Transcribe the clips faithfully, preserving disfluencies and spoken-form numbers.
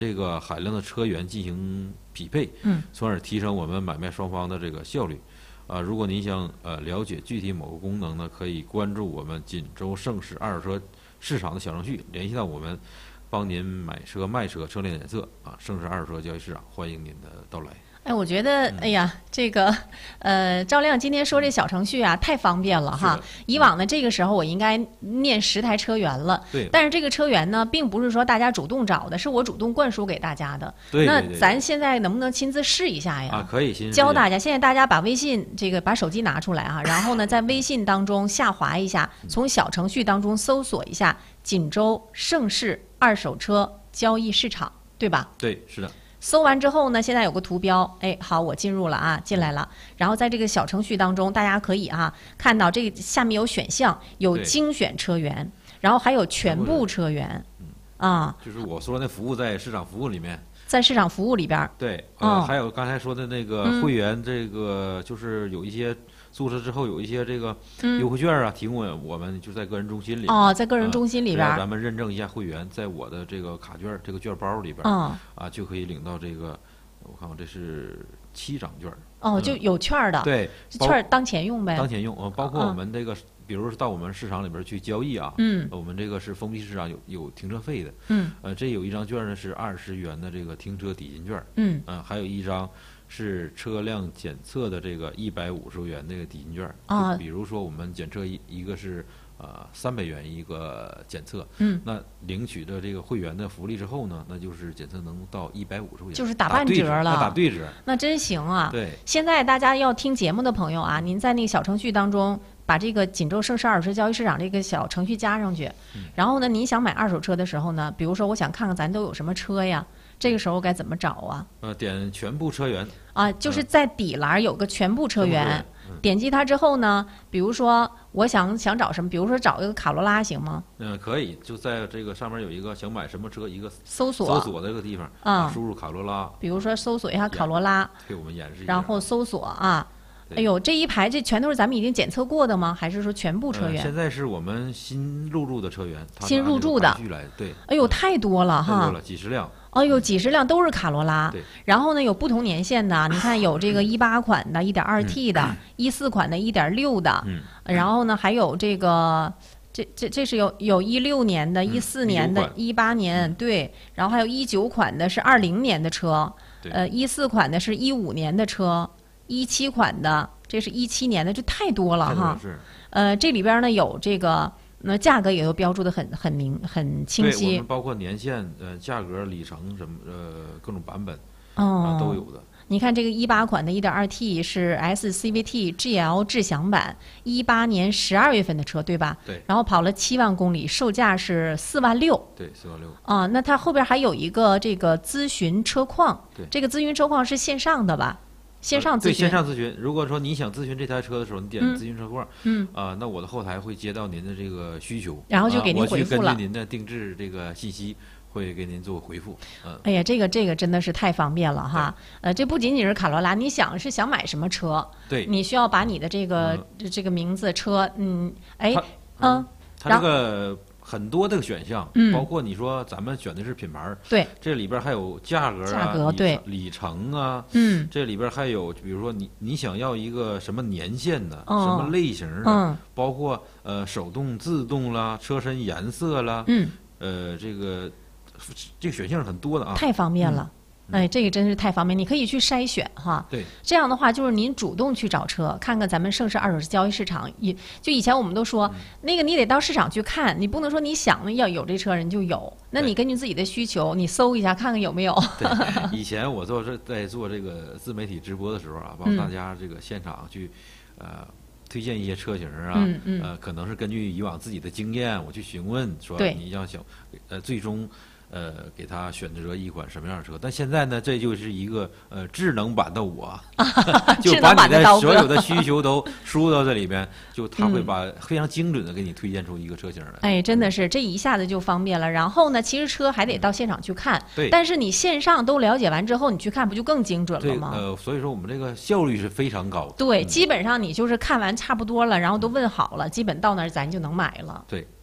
这个海量的车源进行匹配， 嗯， 从而提升我们买卖双方的这个效率。啊，如果您想呃了解具体某个功能呢，可以关注我们锦州盛世二手车市场的小程序，联系到我们，帮您买车卖车车辆检测啊。盛世二手车交易市场欢迎您的到来。 哎，我觉得，哎呀，这个，呃，赵亮今天说这小程序啊，太方便了哈。以往呢，这个时候我应该念十台车源了， 对。 但是这个车源呢，并不是说大家主动找的，是我主动灌输给大家的。 对。 那咱现在能不能亲自试一下呀？ 啊，可以，亲自教大家。现在大家把微信这个把手机拿出来啊，然后呢，在微信当中下滑一下，从小程序当中搜索一下锦州盛世二手车交易市场，对吧？ 对，是的。 搜完之后呢，现在有个图标，哎，好，我进入了啊，进来了。然后在这个小程序当中，大家可以啊看到这个下面有选项，有精选车源，然后还有全部车源，啊， 就是我说那服务在市场服务里面， 在市场服务里边。 对，呃，哦、还有刚才说的那个会员，这个就是有一些。注册之后有一些这个优惠券啊，嗯、提供我们就在个人中心里哦，在个人中心里边， 呃、咱们认证一下会员，在我的这个卡券这个券包里边， 哦、 啊就可以领到这个，我看我这是七张券哦，就有券的， 嗯、对， 券当前用呗， 当前用，呃，包括我们这个，比如说到我们市场里边去交易啊， 嗯， 我们这个是封闭市场有有停车费的， 嗯， 呃，这有一张券呢是二十元的这个停车抵金券， 嗯， 呃，还有一张。是车辆检测的这个一百五十元那个抵金券啊， 比如说我们检测一一个是呃三百元一个检测， 嗯， 那领取的这个会员的福利之后呢，那就是检测能到一百五十块钱， 就是打半折了， 那打对折， 那真行啊！ 对， 现在大家要听节目的朋友啊，您在那个小程序当中把这个锦州盛世二手车交易市场这个小程序加上去， 嗯、 然后呢，您想买二手车的时候呢，比如说我想看看咱都有什么车呀。这个时候该怎么找啊？ 呃，点全部车源啊，就是在底栏有个全部车源， 嗯、 点击它之后呢，比如说我想想找什么，比如说找一个卡罗拉行吗？ 嗯、呃，可以，就在这个上面有一个想买什么车一个搜索搜索这个地方啊， 输入卡罗拉， 比如说搜索一下卡罗拉， 给我们演示一下， 然后搜索啊。哎呦，这一排这全都是咱们已经检测过的吗？还是说全部车源？ 呃、现在是我们新入驻的车源， 新入驻的， 对。 哎呦，太多了哈！ 太多了，几十辆。 哎呦，几十辆都是卡罗拉。 对。 然后呢，有不同年限的，你看有这个一八款的、一点二 T 的、一四款的、一点六的。 嗯。 然后呢，还有这个，这这这是有有一六年的、一四年的、一八年，对。然后还有一九款的是二零年的车，呃，一四款的是一五年的车，一七款的。这是一七年的，这太多了哈。呃，这里边呢有这个，那价格也都标注的很很明很清晰。 对，我们包括年限、呃价格、里程什么呃各种版本， 哦、 啊都有的。 你看这个一八款的 一点二 T 是 S C V T G L 智享版，一八年十二月份的车，对吧？ 对。 然后跑了七万公里，售价是四万六。 对，四万六。 啊，那它后边还有一个这个咨询车况， 对， 这个咨询车况是线上的吧？线上咨询、呃、 对线上咨询，如果说你想咨询这台车的时候，你点咨询车况， 嗯啊、呃，那我的后台会接到您的这个需求， 然后就给您回复了。 啊、我去根据您的定制这个信息，会给您做回复。嗯， 哎呀，这个这个真的是太方便了哈。呃，这不仅仅是卡罗拉，你想是想买什么车， 对， 你需要把你的这个、嗯、这个名字车，嗯，哎， 嗯，它这个。很多的选项， 嗯， 包括你说咱们选的是品牌， 对， 这里边还有价格啊， 价格对， 里程啊， 嗯， 这里边还有，比如说你你想要一个什么年限的， 哦、 什么类型的， 嗯， 包括呃手动、自动啦，车身颜色啦， 嗯， 呃这个这个选项是很多的啊， 太方便了。嗯哎，这个真是太方便，你可以去筛选哈。 对， 这样的话就是您主动去找车，看看咱们盛世二手交易市场。也就以前我们都说，嗯、那个你得到市场去看，你不能说你想要有这车人就有。那你根据自己的需求，你搜一下看看有没有。 对，以前我做这在做这个自媒体直播的时候啊，帮大家这个现场去，嗯、呃。推荐一些车型啊， 嗯嗯、 呃，可能是根据以往自己的经验，我去询问说你要想，呃，最终。呃，给他选择一款什么样的车？但现在呢，这就是一个呃智能版的我，就把你的所有的需求都输入到这里边，就他会把非常精准的给你推荐出一个车型来。 哎，真的是这一下子就方便了。然后呢，其实车还得到现场去看， 对。 但是你线上都了解完之后，你去看不就更精准了吗？ 呃，所以说我们这个效率是非常高的。 对，嗯、基本上你就是看完差不多了，然后都问好了，基本到那儿咱就能买了。 对。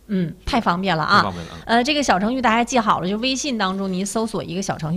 嗯，太方便了啊！ 太方便了。 呃，这个小程序大家记好了，就微信当中您搜索一个小程序。